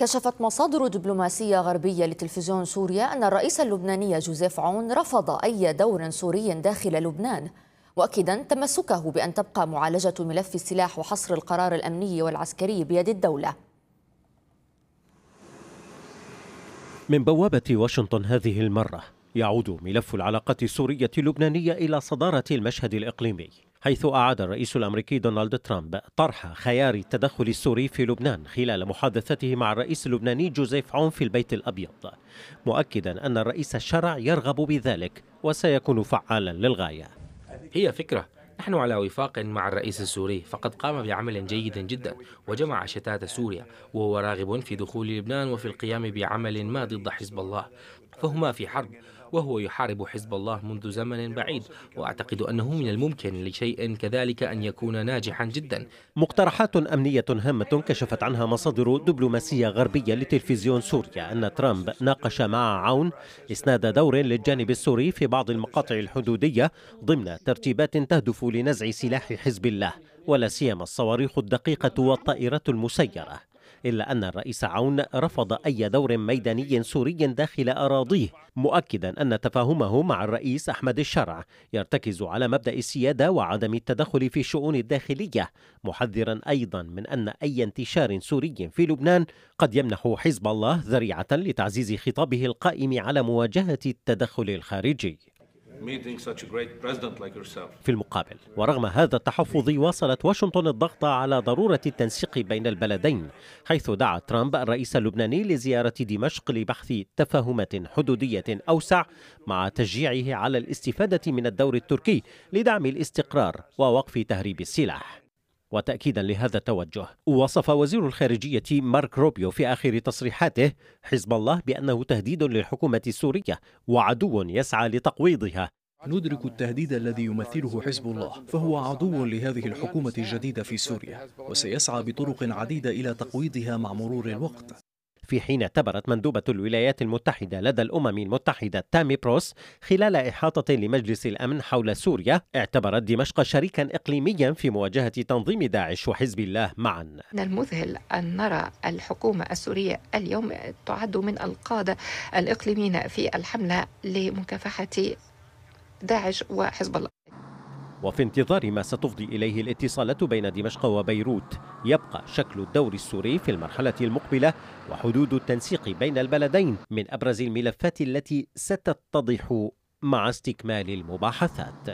كشفت مصادر دبلوماسية غربية لتلفزيون سوريا أن الرئيس اللبناني جوزيف عون رفض أي دور سوري داخل لبنان، مؤكدا تمسكه بأن تبقى معالجة ملف السلاح وحصر القرار الأمني والعسكري بيد الدولة. من بوابة واشنطن هذه المرة يعود ملف العلاقات السورية اللبنانية إلى صدارة المشهد الإقليمي، حيث أعاد الرئيس الأمريكي دونالد ترامب طرح خيار التدخل السوري في لبنان خلال محادثته مع الرئيس اللبناني جوزيف عون في البيت الأبيض، مؤكدا أن الرئيس الشرع يرغب بذلك وسيكون فعالا للغاية. هي فكرة، نحن على وفاق مع الرئيس السوري، فقد قام بعمل جيد جدا وجمع شتات سوريا، وهو راغب في دخول لبنان وفي القيام بعمل ما ضد حزب الله، فهما في حرب وهو يحارب حزب الله منذ زمن بعيد، وأعتقد أنه من الممكن لشيء كذلك أن يكون ناجحا جدا. مقترحات أمنية هامة كشفت عنها مصادر دبلوماسية غربية لتلفزيون سوريا أن ترامب ناقش مع عون إسناد دور للجانب السوري في بعض المقاطع الحدودية ضمن ترتيبات تهدف لنزع سلاح حزب الله، ولا سيما الصواريخ الدقيقة والطائرات المسيرة، إلا أن الرئيس عون رفض أي دور ميداني سوري داخل أراضيه، مؤكدا أن تفاهمه مع الرئيس أحمد الشرع يرتكز على مبدأ السيادة وعدم التدخل في الشؤون الداخلية، محذرا أيضا من أن أي انتشار سوري في لبنان قد يمنح حزب الله ذريعة لتعزيز خطابه القائم على مواجهة التدخل الخارجي. في المقابل، ورغم هذا التحفظ، واصلت واشنطن الضغط على ضرورة التنسيق بين البلدين، حيث دعا ترامب الرئيس اللبناني لزيارة دمشق لبحث تفاهمات حدودية أوسع، مع تشجيعه على الاستفادة من الدور التركي لدعم الاستقرار ووقف تهريب السلاح. وتأكيدا لهذا التوجه، وصف وزير الخارجية مارك روبيو في آخر تصريحاته حزب الله بأنه تهديد للحكومة السورية وعدو يسعى لتقويضها. ندرك التهديد الذي يمثله حزب الله، فهو عدو لهذه الحكومة الجديدة في سوريا، وسيسعى بطرق عديدة إلى تقويضها مع مرور الوقت. في حين اعتبرت مندوبة الولايات المتحدة لدى الأمم المتحدة تامي بروس خلال إحاطة لمجلس الأمن حول سوريا، اعتبرت دمشق شريكا إقليميا في مواجهة تنظيم داعش وحزب الله معا. من المذهل أن نرى الحكومة السورية اليوم تعد من القادة الإقليميين في الحملة لمكافحة داعش وحزب الله. وفي انتظار ما ستفضي إليه الاتصالات بين دمشق وبيروت، يبقى شكل الدور السوري في المرحلة المقبلة وحدود التنسيق بين البلدين من أبرز الملفات التي ستتضح مع استكمال المباحثات.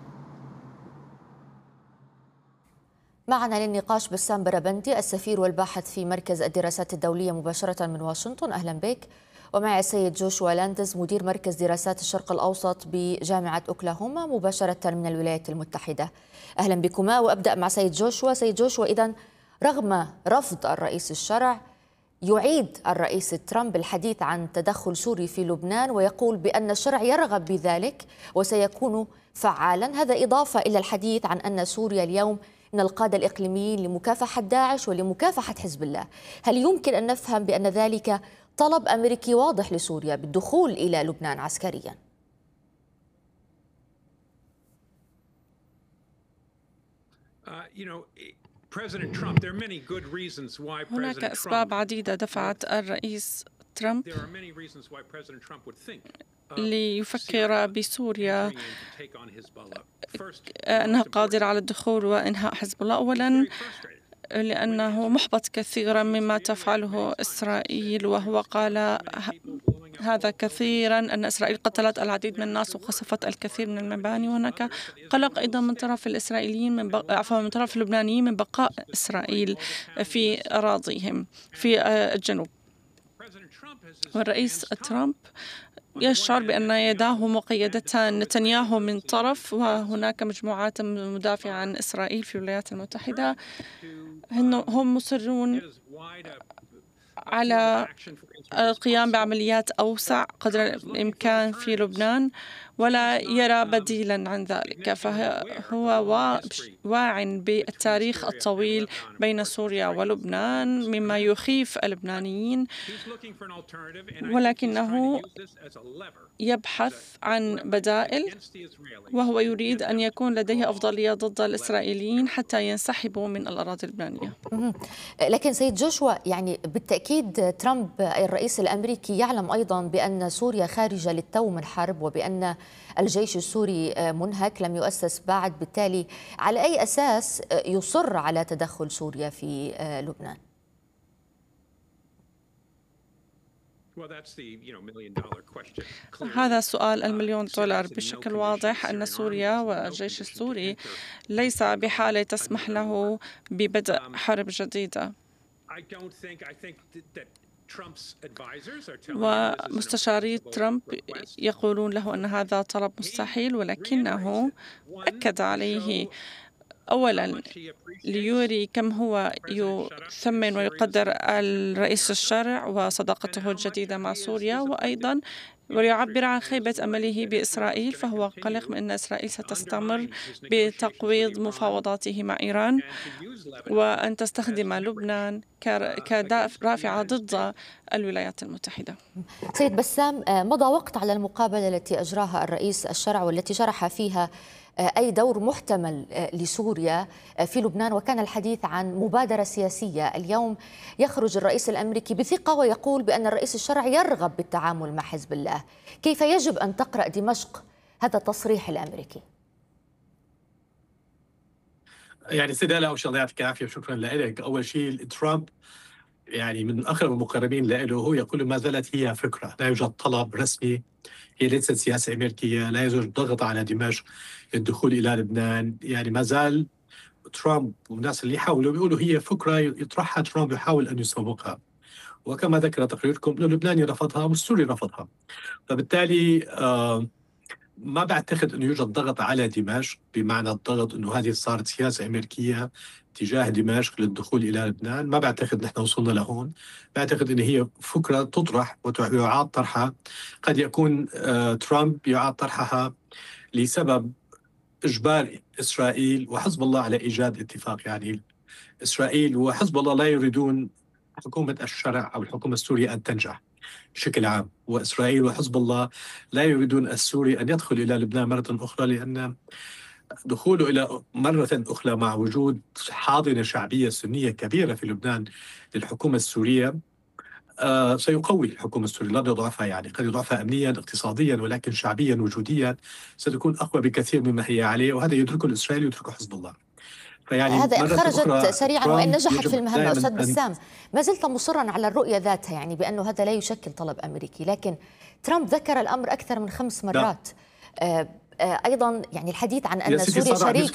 معنا للنقاش بسام بربندي، السفير والباحث في مركز الدراسات الدولية مباشرة من واشنطن. أهلا بك. ومع السيد جوشوا لاندز، مدير مركز دراسات الشرق الأوسط بجامعة أوكلاهوما مباشرة من الولايات المتحدة. أهلا بكما. وأبدأ مع سيد جوشوا. سيد جوشوا، إذن رغم رفض الرئيس الشرع، يعيد الرئيس ترامب الحديث عن تدخل سوري في لبنان، ويقول بأن الشرع يرغب بذلك وسيكون فعالا. هذا إضافة إلى الحديث عن أن سوريا اليوم من القادة الإقليميين لمكافحة داعش ولمكافحة حزب الله. هل يمكن أن نفهم بأن ذلك طلب أمريكي واضح لسوريا بالدخول إلى لبنان عسكريا؟ هناك أسباب عديدة دفعت الرئيس ترامب ليفكر بسوريا أنها قادرة على الدخول وإنهاء حزب الله. أولاً لأنه محبط كثيرا مما تفعله إسرائيل، وهو قال هذا كثيرا أن إسرائيل قتلت العديد من الناس وقصفت الكثير من المباني. وهناك قلق أيضا من طرف الإسرائيليين من طرف اللبنانيين من بقاء إسرائيل في أراضيهم في الجنوب. والرئيس ترامب يشعر بأن يداه مقيدتان، نتنياهو من طرف وهناك مجموعات مدافعة عن إسرائيل في الولايات المتحدة، هم مصرون على القيام بعمليات أوسع قدر الإمكان في لبنان، ولا يرى بديلا عن ذلك، فهو واع بالتاريخ الطويل بين سوريا ولبنان مما يخيف اللبنانيين، ولكنه يبحث عن بدائل، وهو يريد أن يكون لديه أفضلية ضد الإسرائيليين حتى ينسحبوا من الأراضي اللبنانية. لكن سيد جوشوا، يعني بالتأكيد ترامب الرئيس الأمريكي يعلم أيضا بأن سوريا خارجة للتو من حرب، وبأن الجيش السوري منهك لم يؤسس بعد، بالتالي على أي أساس يصر على تدخل سوريا في لبنان؟ هذا سؤال المليون دولار. بشكل واضح أن سوريا والجيش السوري ليس بحالة تسمح له ببدء حرب جديدة، ومستشاري ترامب يقولون له أن هذا طلب مستحيل، ولكنه أكد عليه أولاً ليوري كم هو يثمن ويقدر الرئيس الشرع وصداقته الجديدة مع سوريا، وأيضاً ويعبر عن خيبة أمله بإسرائيل، فهو قلق من أن إسرائيل ستستمر بتقويض مفاوضاته مع إيران وأن تستخدم لبنان كرافعة ضد الولايات المتحدة. سيد بسام، مضى وقت على المقابلة التي أجراها الرئيس الشرع والتي شرح فيها أي دور محتمل لسوريا في لبنان، وكان الحديث عن مبادرة سياسية. اليوم يخرج الرئيس الأمريكي بثقة ويقول بأن الرئيس الشرع يرغب بالتعامل مع حزب الله. كيف يجب أن تقرأ دمشق هذا التصريح الأمريكي؟ يعني سيدة الله الله يعطيك العافية وشكرا لك. أول شيء ترامب يعني من أقرب المقربين له، هو يقول ما زالت هي فكرة، لا يوجد طلب رسمي، هي ليست سياسة أمريكية، لا يوجد ضغط على دمشق للدخول إلى لبنان. يعني ما زال ترامب والناس اللي يحاولوا بيقولوا هي فكرة يطرحها ترامب يحاول أن يسوقها، وكما ذكر تقريركم أنه اللبناني رفضها والسوري رفضها. فبالتالي ما بعتقد أنه يوجد ضغط على دمشق بمعنى الضغط أنه هذه صارت سياسة أمريكية تجاه دمشق للدخول إلى لبنان. ما بعتقد نحن وصلنا لهون. بعتقد أن هي فكرة تطرح ويعاد طرحها. قد يكون ترامب يعاد طرحها لسبب إجبار إسرائيل وحزب الله على إيجاد اتفاق. يعني إسرائيل وحزب الله لا يريدون حكومة الشرع أو الحكومة السورية أن تنجح بشكل عام، وإسرائيل وحزب الله لا يريدون السوري أن يدخل إلى لبنان مرة أخرى، لأن دخوله إلى مرة أخرى مع وجود حاضنة شعبية سنية كبيرة في لبنان للحكومة السورية سيقوي الحكومة السورية، لا يضعفها. يعني قد يضعفها أمنيا اقتصاديا، ولكن شعبيا وجوديا ستكون أقوى بكثير مما هي عليه، وهذا يدركه الإسرائيلي ويدركه حزب الله. يعني هذا خرجت سريعا وإن نجحت في المهمة. أستاذ بسام، ما زلت مصرا على الرؤية ذاتها، يعني بأنه هذا لا يشكل طلب أمريكي، لكن ترامب ذكر الأمر أكثر من 5 مرات. أيضا يعني الحديث عن أن سوريا شريك،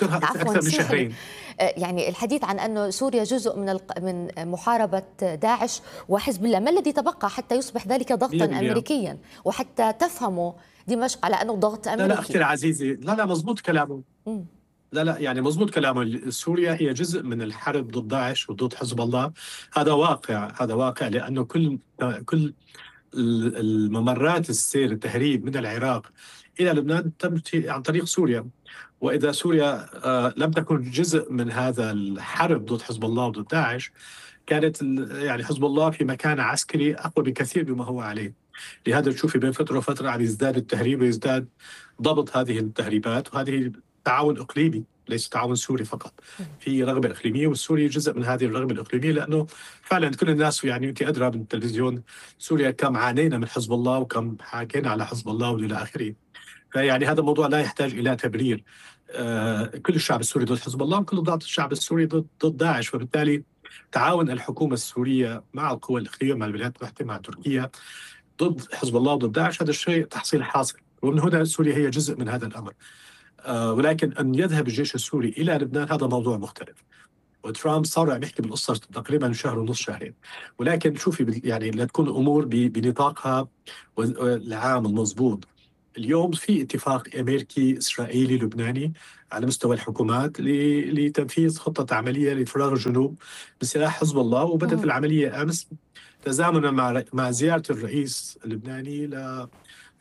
يعني الحديث عن أن سوريا جزء من محاربة داعش وحزب الله. ما الذي تبقى حتى يصبح ذلك ضغطا أمريكيا وحتى تفهموا دمشق على أنه ضغط أمريكي؟ لا أختي العزيزي، لا مضبوط كلامه. لا يعني مضبوط كلامه. سوريا هي جزء من الحرب ضد داعش وضد حزب الله. هذا واقع لأنه كل الممرات السير التهريب من العراق إلى لبنان تمشي عن طريق سوريا. وإذا سوريا لم تكن جزء من هذا الحرب ضد حزب الله وضد داعش، كانت يعني حزب الله في مكان عسكري أقوى بكثير مما هو عليه. لهذا تشوفي بين فترة وفترة عم يزداد التهريب ويزداد ضبط هذه التهريبات، وهذه تعاون إقليمي ليس تعاون سوري فقط. في رغبة إقليمية، والسوري جزء من هذه الرغبة الإقليمية، لأنه فعلا كل الناس يعني أنت أدرى من التلفزيون سوريا كم عانينا من حزب الله وكم حكينا على حزب الله وإلى آخره. فيعني هذا الموضوع لا يحتاج إلى تبرير. كل الشعب السوري ضد حزب الله وكل الشعب السوري ضد داعش. فبالتالي تعاون الحكومة السورية مع القوى الإقليمية، مع الولايات المتحدة، مع تركيا ضد حزب الله وضد داعش، هذا الشيء تحصيل حاصل، ومن هنا سوريا هي جزء من هذا الأمر. ولكن أن يذهب الجيش السوري إلى لبنان هذا موضوع مختلف. وترامب صار عم يحكي بالقصة تقريبا شهر ونص، شهرين. ولكن شوفي يعني لتكون الأمور بنطاقها العام المضبوط. اليوم في اتفاق أمريكي إسرائيلي لبناني على مستوى الحكومات لتنفيذ خطة عملية لفراغ الجنوب بسلاح حزب الله، وبدأت العملية أمس تزامنا مع زيارة الرئيس اللبناني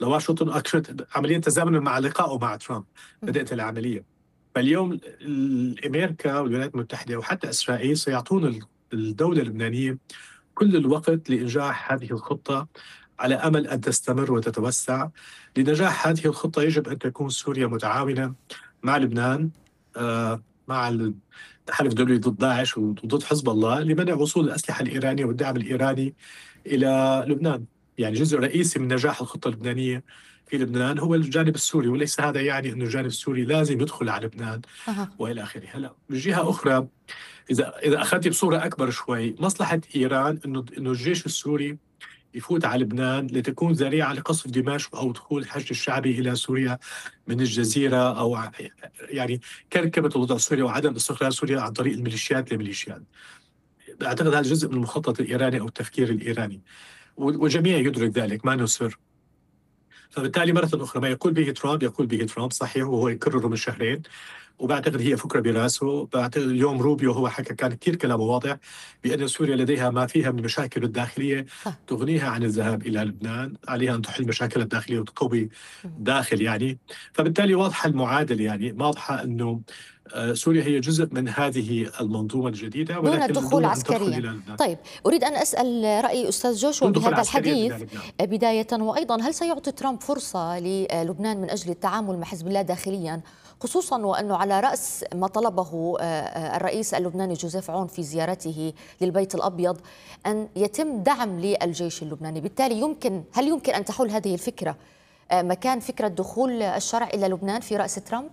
لواشنطن أكشفت عملية تزامن مع لقائه مع ترامب بدأت العملية. فاليوم أمريكا والولايات المتحدة وحتى إسرائيل سيعطون الدولة اللبنانية كل الوقت لإنجاح هذه الخطة على أمل أن تستمر وتتوسع. لنجاح هذه الخطة يجب أن تكون سوريا متعاونة مع لبنان، مع التحالف الدولي ضد داعش وضد حزب الله لمنع وصول الأسلحة الإيرانية والدعم الإيراني إلى لبنان. يعني جزء رئيسي من نجاح الخطة اللبنانية في لبنان هو الجانب السوري، وليس هذا يعني أن الجانب السوري لازم يدخل على لبنان وإلى آخره. هلا من جهة أخرى، إذا أخذت بصورة أكبر شوي، مصلحة إيران إنه الجيش السوري يفوت على لبنان لتكون ذريعة لقصف دمشق أو دخول الحشد الشعبي إلى سوريا من الجزيرة، أو يعني كركبة الوضع السوري وعدم استقرار سوريا عن طريق الميليشيات لميليشيات. أعتقد هذا جزء من المخطط الإيراني أو التفكير الإيراني، والجميع يدرك ذلك، ما نسر. فبالتالي مرة أخرى ما يقول به ترامب صحيح، وهو يكرره من شهرين، وبعتقد هي فكرة براسه. بعتقد اليوم روبيو هو حكى، كان كثير كلامه واضح بأن سوريا لديها ما فيها من المشاكل الداخلية تغنيها عن الذهاب إلى لبنان، عليها أن تحل مشاكلها الداخلية وتقوي داخل يعني. فبالتالي واضحة المعادلة، يعني واضحة أنه سوريا هي جزء من هذه المنظومة الجديدة دون الدخول عسكريا. طيب، أريد أن أسأل رأي أستاذ جوشوا بهذا الحديث بداية، وأيضا هل سيعطي ترامب فرصة للبنان من أجل التعامل مع حزب الله داخليا، خصوصا وأنه على رأس ما طلبه الرئيس اللبناني جوزيف عون في زيارته للبيت الأبيض أن يتم دعم للجيش اللبناني؟ بالتالي هل يمكن أن تحول هذه الفكرة مكان فكرة دخول الشرع إلى لبنان في رأس ترامب؟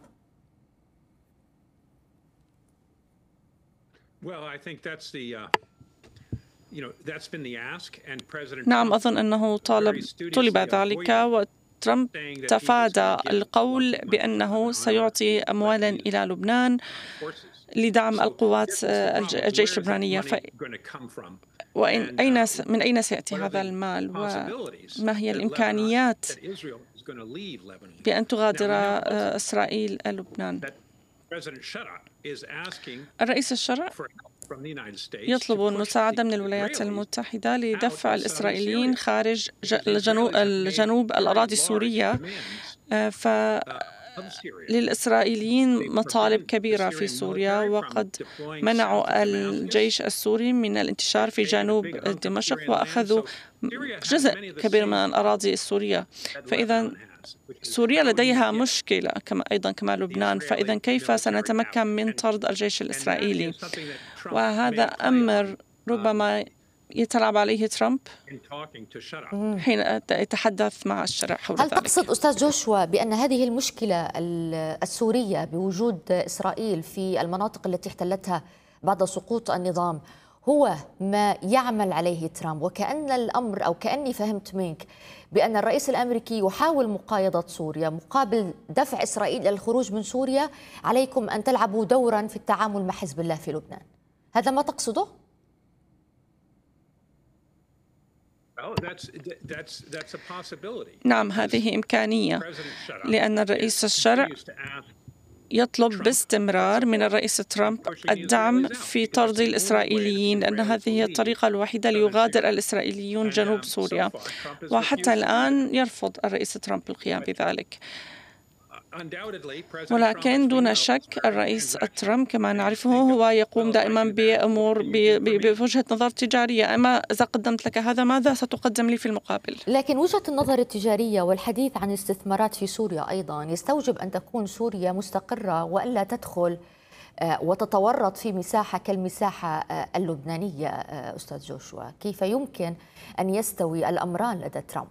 نعم، أظن أنه طلب ذلك، وترامب تفادى القول بأنه سيعطي أموالا إلى لبنان لدعم القوات الجيش اللبنانية. من أين سيأتي هذا المال، وما هي الإمكانيات بأن تغادر إسرائيل لبنان؟ الرئيس الشرع يطلب المساعدة من الولايات المتحدة لدفع الإسرائيليين خارج الجنوب الأراضي السورية. للإسرائيليين مطالب كبيرة في سوريا، وقد منعوا الجيش السوري من الانتشار في جنوب دمشق وأخذوا جزء كبير من الأراضي السورية. فإذا سوريا لديها مشكلة كما لبنان، فإذا كيف سنتمكن من طرد الجيش الإسرائيلي؟ وهذا أمر ربما يتلعب عليه ترامب حين يتحدث مع الشرع حول ذلك. هل تقصد أستاذ جوشوا بأن هذه المشكلة السورية بوجود إسرائيل في المناطق التي احتلتها بعد سقوط النظام هو ما يعمل عليه ترامب، وكأن الأمر أو كأني فهمت منك بأن الرئيس الأمريكي يحاول مقايضة سوريا مقابل دفع إسرائيل إلى الخروج من سوريا، عليكم أن تلعبوا دورا في التعامل مع حزب الله في لبنان؟ هذا ما تقصده؟ نعم، هذه إمكانية، لأن الرئيس الشرع يطلب باستمرار من الرئيس ترامب الدعم في طرد الإسرائيليين، لأن هذه هي الطريقة الوحيدة ليغادر الإسرائيليون جنوب سوريا، وحتى الآن يرفض الرئيس ترامب القيام بذلك. ولكن دون شك الرئيس ترامب كما نعرفه هو يقوم دائما بأمور بوجهة نظر تجارية. أما إذا قدمت لك هذا، ماذا ستقدم لي في المقابل؟ لكن وجهة النظر التجارية والحديث عن الاستثمارات في سوريا أيضا يستوجب أن تكون سوريا مستقرة وألا تدخل وتتورط في مساحة كالمساحة اللبنانية. أستاذ جوشوا، كيف يمكن أن يستوي الأمران لدى ترامب؟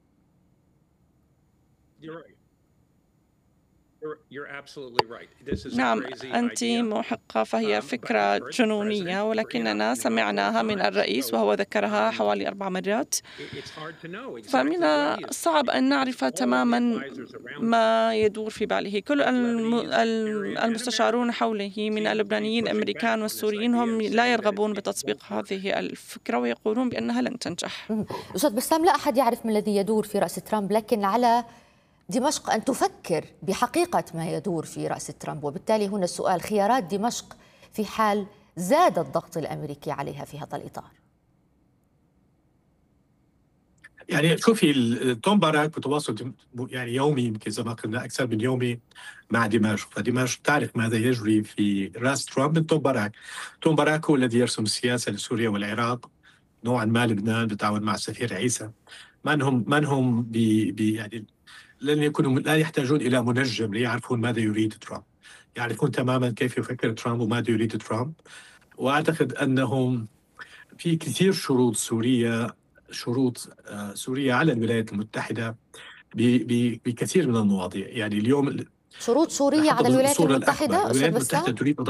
نعم، أنت محقة، فهي فكرة جنونية، ولكننا سمعناها من الرئيس وهو ذكرها حوالي 4 مرات. فمن الصعب أن نعرف تماما ما يدور في باله. كل المستشارون حوله من اللبنانيين الأمريكان والسوريين هم لا يرغبون بتطبيق هذه الفكرة ويقولون بأنها لن تنجح. أستاذ بسام، لا أحد يعرف ما الذي يدور في رأس ترامب، لكن على دمشق أن تفكر بحقيقة ما يدور في رأس ترامب. وبالتالي هنا السؤال: خيارات دمشق في حال زاد الضغط الأمريكي عليها في هذا الإطار. يعني شوفي توم باراك بتواصل يعني يومي، يمكن زي ما قلنا أكثر من يومي مع دمشق، فدمشق تعرف ماذا يجري في رأس ترامب من توم باراك. توم باراك هو الذي يرسم السياسة لسوريا والعراق، نوعا ما لبنان بالتعاون مع السفير عيسى. ما انهم يعني لن يكونوا، لا يحتاجون إلى منجم ليعرفون ماذا يريد ترامب، يعرفون تماما كيف يفكر ترامب وماذا يريد ترامب. وأعتقد أنهم في كثير شروط سورية على الولايات المتحدة بكثير من المواضيع. يعني اليوم شروط سورية على الولايات المتحدة. الولايات المتحدة تريد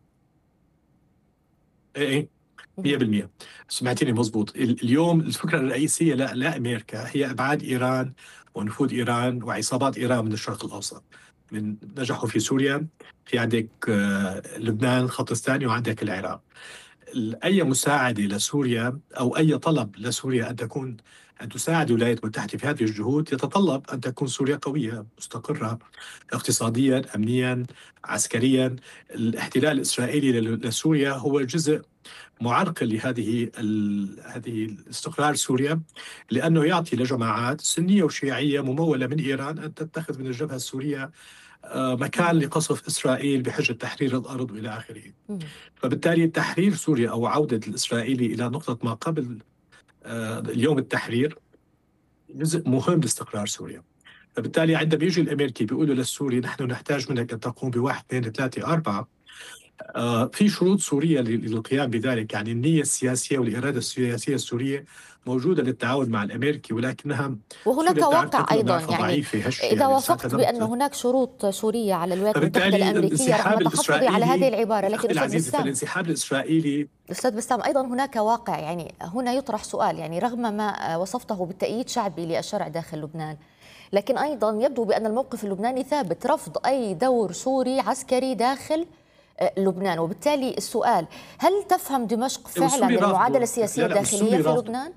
ايه 100%. سمعتني مزبوط. اليوم الفكرة الرئيسية لا أمريكا، هي إبعاد إيران ونفوذ إيران وعصابات إيران من الشرق الأوسط. من نجحوا في سوريا، في عندك لبنان الخط الثاني، وعندك العراق. أي مساعدة لسوريا أو أي طلب لسوريا أن تساعد الولايات المتحدة في هذه الجهود يتطلب أن تكون سوريا قوية مستقرة اقتصاديا، أمنيا، عسكريا. الاحتلال الإسرائيلي لسوريا هو جزء معرقل لهذه الاستقرار سوريا، لأنه يعطي لجماعات سنية وشيعية ممولة من إيران أن تتخذ من الجبهة السورية مكان لقصف إسرائيل بحجة تحرير الأرض وإلى آخره. فبالتالي تحرير سوريا أو عودة الإسرائيلي إلى نقطة ما قبل اليوم التحرير جزء مهم لاستقرار سوريا. فبالتالي عندما يجي الأمريكي بيقولوا للسوري نحن نحتاج منك أن تقوم بواحد اثنين ثلاثة أربعة، في شروط سورية للقيام بذلك. يعني النية السياسية والإرادة السياسية السورية موجودة للتعاون مع الأمريكي، ولكنها وهناك واقع أيضا. يعني إذا وافقت بأن هناك شروط سورية على الولايات المتحدة الأمريكية رغم تحفظي على هذه العبارة، لكن الانسحاب الإسرائيلي أستاذ بسام أيضا هناك واقع. يعني هنا يطرح سؤال، يعني رغم ما وصفته بالتأييد شعبي للشرع داخل لبنان، لكن أيضا يبدو بأن الموقف اللبناني ثابت، رفض أي دور سوري عسكري داخل لبنان. وبالتالي السؤال، هل تفهم دمشق فعلا المعادلة السياسية الداخلية في لبنان؟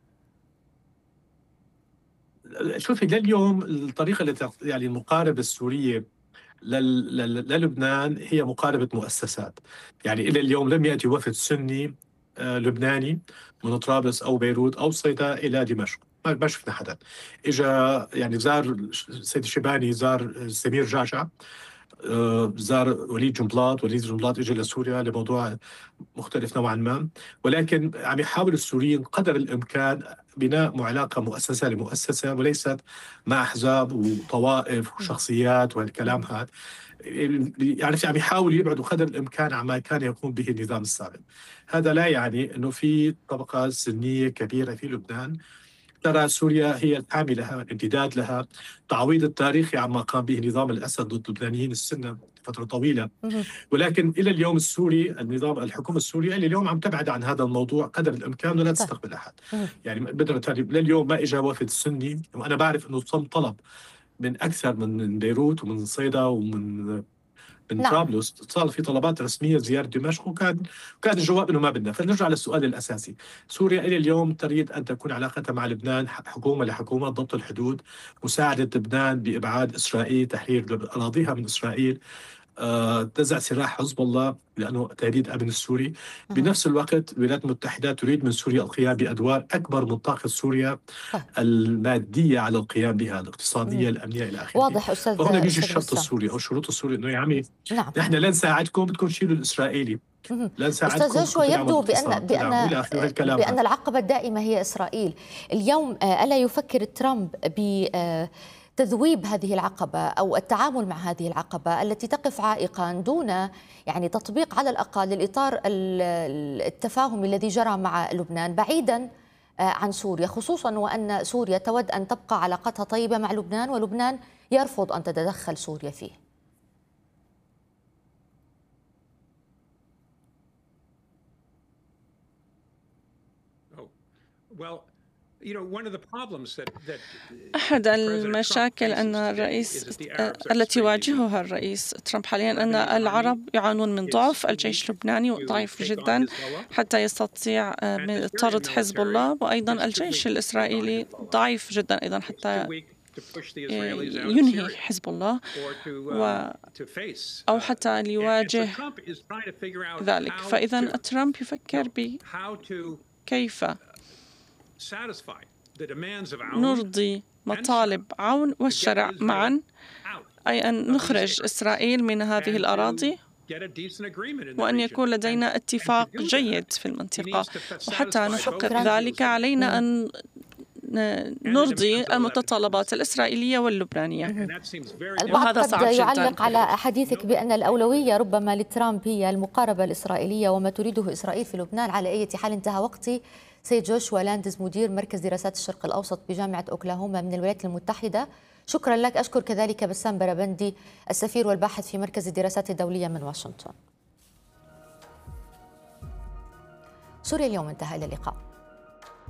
شوفي لليوم الطريقة التي يعني المقاربة السورية للبنان هي مقاربة مؤسسات. يعني إلى اليوم لم يأتي وفد سني لبناني من طرابلس أو بيروت أو صيدا إلى دمشق، ما شفنا حدا إجا. يعني زار سيد الشيباني، زار سمير جعجع، زار وليد جنبلاط إجا لسوريا لموضوع مختلف نوعا ما، ولكن عم يحاول السوريين قدر الإمكان بناء علاقة مؤسسة لمؤسسة، وليست مع أحزاب وطوائف وشخصيات والكلام هذا. يعني عم يحاولوا يبعدوا قدر الإمكان عما كان يقوم به النظام السابق. هذا لا يعني أنه في طبقة سنية كبيرة في لبنان ترى سوريا هي الحامي لها، الامتداد لها، تعويض التاريخي عما قام به نظام الأسد ضد اللبنانيين السنة فترة طويلة. ولكن إلى اليوم الحكومة السورية إلى اليوم عم تبعد عن هذا الموضوع قدر الإمكان ولا تستقبل أحد. يعني لليوم ما إجا وفد سني، وأنا بعرف أنه تم طلب من أكثر من بيروت ومن صيدا ومن طرابلس، صار في طلبات رسمية زيارة دمشق، وكان الجواب أنه ما بدنا. فنرجع للسؤال الأساسي، سوريا إلى اليوم تريد أن تكون علاقتها مع لبنان حكومة لحكومة، ضبط الحدود، مساعدة لبنان بإبعاد إسرائيل، تحرير أراضيها من إسرائيل، تزع سلاح حزب الله لأنه تهديد أمن السوري. بنفس الوقت الولايات المتحدة تريد من سوريا القيام بأدوار أكبر من طاقة سوريا المادية على القيام بها، الاقتصادية، الأمنية إلى آخره. واضح أستاذ. فهنا بيجي الشرط السوري أو الشروط السوري إنه يا عمي نحن لا نساعدكم، بدكم تشيلوا الإسرائيلي. لا نساعدكم. أستاذ جوشوا، يبدو بأن العقبة الدائمة هي إسرائيل. اليوم ألا يفكر ترامب تذويب هذه العقبة أو التعامل مع هذه العقبة التي تقف عائقا دون يعني تطبيق على الأقل الإطار التفاهمي الذي جرى مع لبنان بعيدا عن سوريا، خصوصا وأن سوريا تود أن تبقى علاقتها طيبة مع لبنان ولبنان يرفض أن تتدخل سوريا فيه؟ أحد المشاكل أن التي يواجهها الرئيس ترامب حاليا أن العرب يعانون من ضعف الجيش اللبناني ضعيف جدا حتى يستطيع طرد حزب الله، وأيضا الجيش الإسرائيلي ضعيف جدا أيضا حتى ينهي حزب الله أو حتى ليواجه ذلك. فإذا ترامب يفكر بكيف نرضي مطالب عون والشرع معا، أي أن نخرج إسرائيل من هذه الأراضي، وأن يكون لدينا اتفاق جيد في المنطقة. وحتى نحقق ذلك علينا أن نرضي المتطلبات الإسرائيلية واللبنانية. البعض قد يعلق على حديثك بأن الأولوية ربما لترامب هي المقاربة الإسرائيلية وما تريده إسرائيل في لبنان. على أي حال انتهى وقتي. سيد جوشوا لاندز مدير مركز دراسات الشرق الأوسط بجامعة أوكلاهوما من الولايات المتحدة، شكرا لك. أشكر كذلك بسام بربندي السفير والباحث في مركز الدراسات الدولية من واشنطن. سوريا اليوم انتهى. إلى اللقاء.